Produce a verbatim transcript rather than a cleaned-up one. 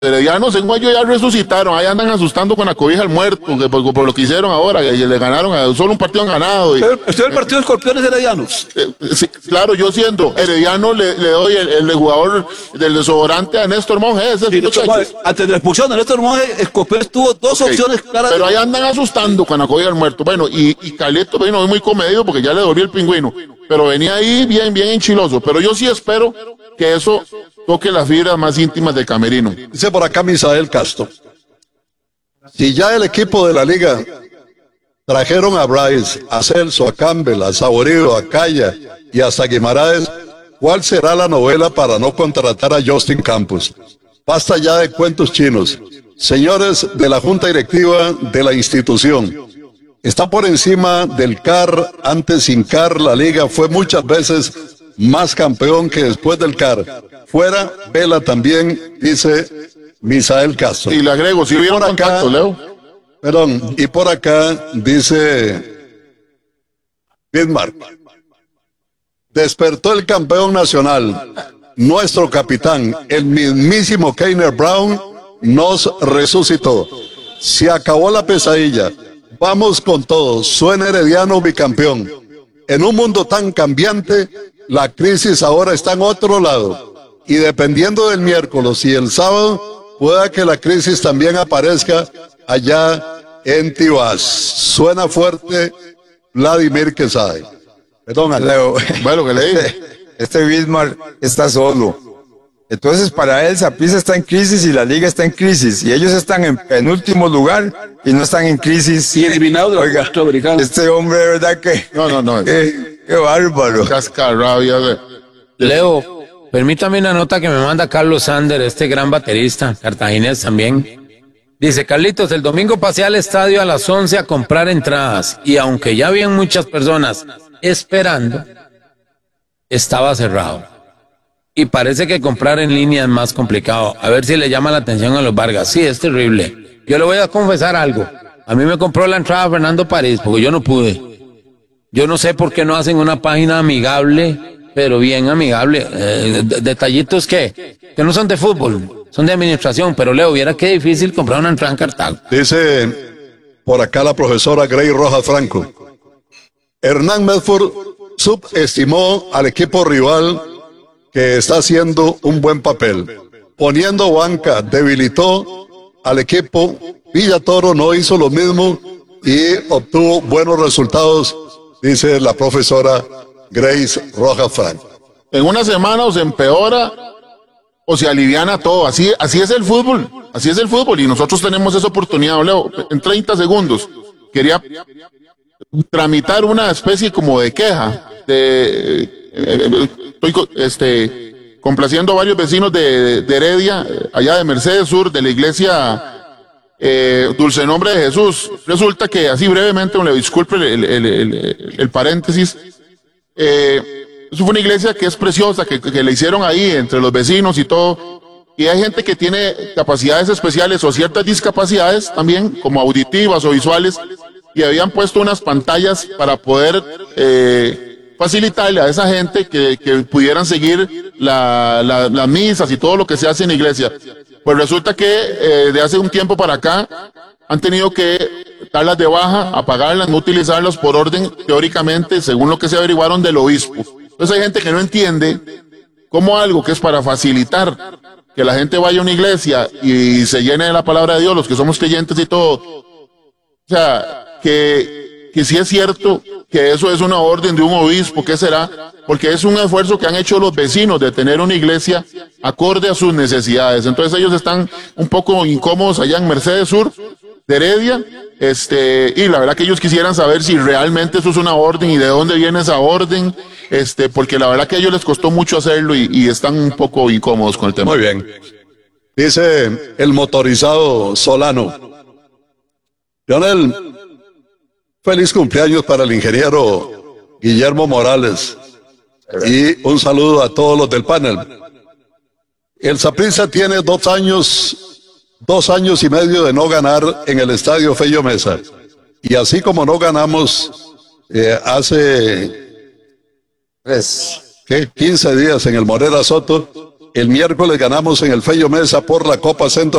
Heredianos en Guayo ya resucitaron, ahí andan asustando con la cobija al muerto, que por, por lo que hicieron ahora, que le ganaron, a, solo un partido han ganado. Y, ¿Estoy el partido de Escorpiones Heredianos? Eh, sí, claro, yo siendo Herediano le, le doy el, el jugador del desodorante a Néstor Monge, ese Sí, Néstor Monge, antes de la expulsión de Néstor Monge, Escorpiones tuvo dos okay. opciones claras. Pero ahí andan asustando con la cobija al muerto. Bueno, y, y Calito vino muy comedido porque ya le dolió el pingüino, pero venía ahí bien, bien enchiloso. Pero yo sí espero que eso toque las fibras más íntimas del camerino. Dice por acá Misael Castro, si ya el equipo de la liga trajeron a Bryce, a Celso, a Campbell, a Saborío, a Calla y hasta Guimaraes, ¿cuál será la novela para no contratar a Justin Campos? Basta ya de cuentos chinos. Señores de la junta directiva de la institución, está por encima del C A R. Antes sin C A R la liga fue muchas veces más campeón que después del C A R. Fuera, Vela también, dice Misael Castro. Y le agrego, si vieron contacto, Leo. Perdón, y por acá dice Bismarck. Despertó el campeón nacional, nuestro capitán, el mismísimo Keiner Brown, nos resucitó. Se acabó la pesadilla. Vamos con todo. Suena Herediano bicampeón. En un mundo tan cambiante, la crisis ahora está en otro lado. Y dependiendo del miércoles y el sábado, pueda que la crisis también aparezca allá en Tibás. Suena fuerte Vladimir Quesada. Perdón, Leo. Bueno, que leí. Este Bismarck está solo. Entonces, para él, Saprissa está en crisis y la liga está en crisis. Y ellos están en penúltimo lugar y no están en crisis. Y eliminados de la Oiga, Sudamericana. Este hombre, de verdad que... No, no, no. Qué, qué bárbaro. Cascarrabia. De... Leo, permítame una nota que me manda Carlos Sander, este gran baterista, cartaginés también. Dice, Carlitos, el domingo pasé al estadio a las once a comprar entradas y aunque ya habían muchas personas esperando, estaba cerrado. Y parece que comprar en línea es más complicado. A ver si le llama la atención a los Vargas. Sí, es terrible. Yo le voy a confesar algo. A mí me compró la entrada Fernando París porque yo no pude. Yo no sé por qué no hacen una página amigable, pero bien amigable. Eh, detallitos que, que no son de fútbol, son de administración. Pero Leo, viera qué difícil comprar una entrada en Cartago. Dice por acá la profesora Grey Rojas Franco. Hernán Medford subestimó al equipo rival que está haciendo un buen papel. Poniendo banca, debilitó al equipo. Villatoro no hizo lo mismo y obtuvo buenos resultados, dice la profesora Grace Rojas Franco. En una semana o se empeora o se aliviana todo. Así, así es el fútbol. Así es el fútbol y nosotros tenemos esa oportunidad, Leo. En treinta segundos quería tramitar una especie como de queja. De, eh, estoy este, complaciendo a varios vecinos de, de Heredia, allá de Mercedes Sur, de la iglesia eh, Dulce Nombre de Jesús. Resulta que, así brevemente, le disculpe el, el, el, el, el paréntesis, eh, eso fue una iglesia que es preciosa, que, que le hicieron ahí entre los vecinos y todo, y hay gente que tiene capacidades especiales o ciertas discapacidades también, como auditivas o visuales, y habían puesto unas pantallas para poder eh, facilitarle a esa gente que, que pudieran seguir la, la, las misas y todo lo que se hace en la iglesia. Pues resulta que eh, de hace un tiempo para acá han tenido que darlas de baja, apagarlas, no utilizarlas por orden, teóricamente, según lo que se averiguaron del obispo. Entonces hay gente que no entiende cómo algo que es para facilitar que la gente vaya a una iglesia y se llene de la palabra de Dios, los que somos creyentes y todo, o sea, que, que sí es cierto que eso es una orden de un obispo, ¿qué será? Porque es un esfuerzo que han hecho los vecinos de tener una iglesia acorde a sus necesidades. Entonces ellos están un poco incómodos allá en Mercedes Sur, de Heredia, este, y la verdad que ellos quisieran saber si realmente eso es una orden y de dónde viene esa orden, este, porque la verdad que a ellos les costó mucho hacerlo y, y están un poco incómodos con el tema. Muy bien. Dice el motorizado Solano. Lionel, feliz cumpleaños para el ingeniero Guillermo Morales y un saludo a todos los del panel. El Saprissa tiene dos años, dos años y medio de no ganar en el estadio Fello Mesa. Y así como no ganamos eh, hace pues, ¿qué? quince días en el Morera Soto, el miércoles ganamos en el Fello Mesa por la Copa Centro